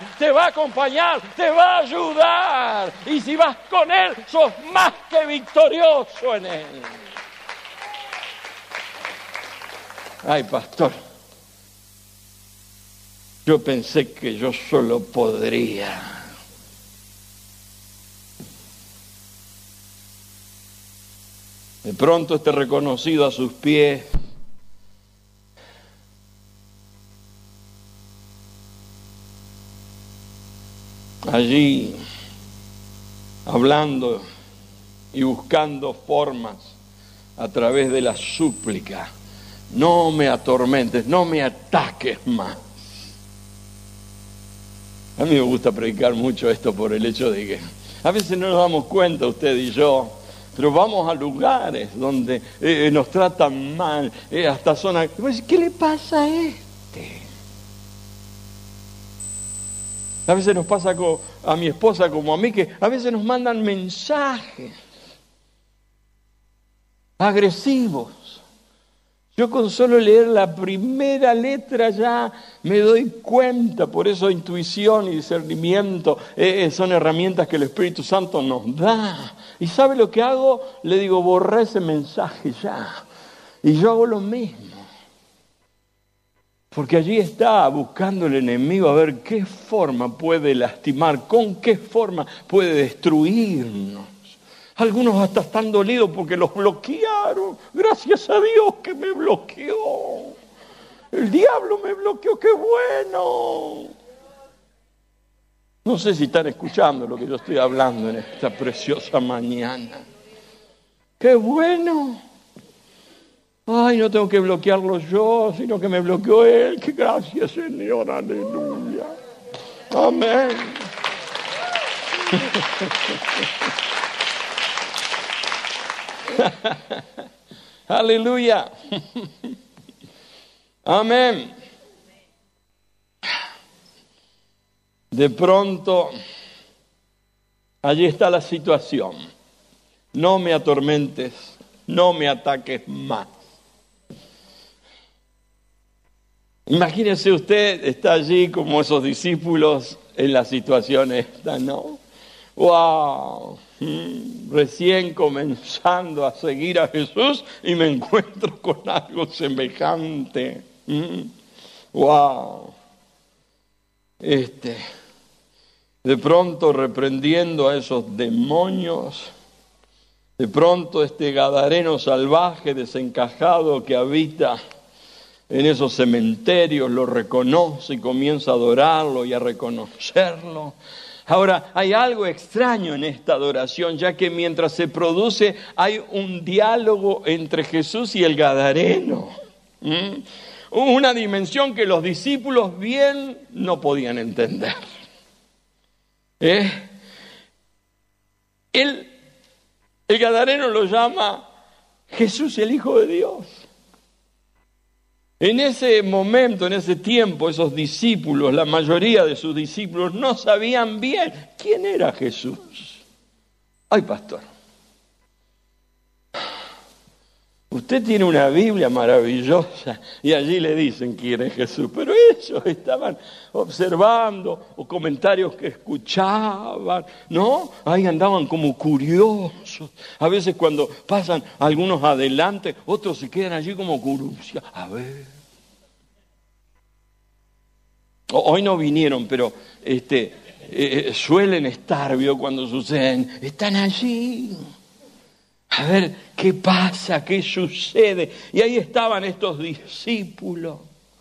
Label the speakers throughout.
Speaker 1: te va a acompañar, te va a ayudar. Y si vas con Él, sos más que victorioso en Él. Ay, pastor, yo pensé que yo solo podría. De pronto reconocido a sus pies, allí hablando y buscando formas a través de la súplica. No me atormentes, no me ataques más. A mí me gusta predicar mucho esto por el hecho de que a veces no nos damos cuenta, usted y yo, pero vamos a lugares donde nos tratan mal, hasta zonas. ¿Qué le pasa a este? A veces nos pasa a mi esposa como a mí, que a veces nos mandan mensajes agresivos. Yo con solo leer la primera letra ya me doy cuenta. Por eso intuición y discernimiento son herramientas que el Espíritu Santo nos da. ¿Y sabe lo que hago? Le digo, borra ese mensaje ya. Y yo hago lo mismo. Porque allí está buscando el enemigo a ver qué forma puede lastimar, con qué forma puede destruirnos. Algunos hasta están dolidos porque los bloquearon. Gracias a Dios que me bloqueó. El diablo me bloqueó, qué bueno. No sé si están escuchando lo que yo estoy hablando en esta preciosa mañana. ¡Qué bueno! Ay, no tengo que bloquearlo yo, sino que me bloqueó Él. ¡Qué gracias, Señor! ¡Aleluya! ¡Amén! ¡Aleluya! ¡Amén! De pronto, allí está la situación. No me atormentes, no me ataques más. Imagínese usted, está allí como esos discípulos en la situación esta, ¿no? ¡Wow! Recién comenzando a seguir a Jesús y me encuentro con algo semejante. ¡Wow! De pronto reprendiendo a esos demonios, de pronto gadareno salvaje, desencajado que habita en esos cementerios, lo reconoce y comienza a adorarlo y a reconocerlo. Ahora, hay algo extraño en esta adoración, ya que mientras se produce hay un diálogo entre Jesús y el gadareno. Una dimensión que los discípulos bien no podían entender. El gadareno lo llama Jesús el Hijo de Dios. En ese momento, en ese tiempo, esos discípulos, la mayoría de sus discípulos, no sabían bien quién era Jesús. Ay, pastor, usted tiene una Biblia maravillosa y allí le dicen quién es Jesús, pero ellos estaban observando o comentarios que escuchaban, ¿no? Ahí andaban como curiosos. A veces cuando pasan algunos adelante, otros se quedan allí como curiosos. A ver. Hoy no vinieron, pero suelen estar, ¿vio? Cuando suceden, están allí. A ver, ¿qué pasa? ¿Qué sucede? Y ahí estaban estos discípulos.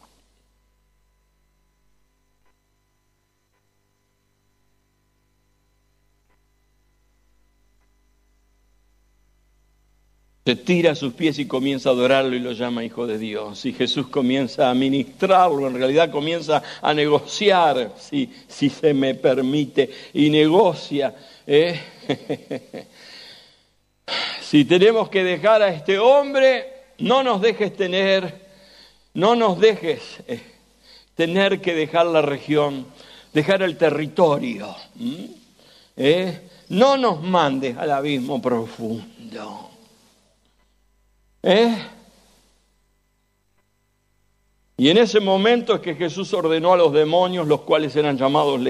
Speaker 1: Se tira a sus pies y comienza a adorarlo y lo llama Hijo de Dios. Y Jesús comienza a ministrarlo, en realidad comienza a negociar, si se me permite, y negocia. Si tenemos que dejar a este hombre, no nos dejes tener que dejar la región, dejar el territorio. No nos mandes al abismo profundo. Y en ese momento es que Jesús ordenó a los demonios, los cuales eran llamados